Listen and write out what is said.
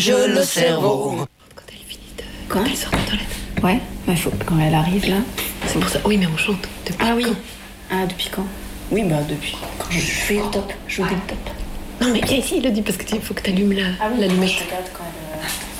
Je le cerveau. Quand elle finit de... Quoi Quand elle sort des toilettes. Ouais, il faut quand elle arrive là. C'est pour ça. Oui, mais on chante. Depuis Ah oui. quand Ah, depuis quand? Oui, bah depuis quand je fais le top. Je joue le top. Non, mais viens ici, il le dit, parce qu'il faut que t'allumes la, la moi, lumette. je regarde quand elle...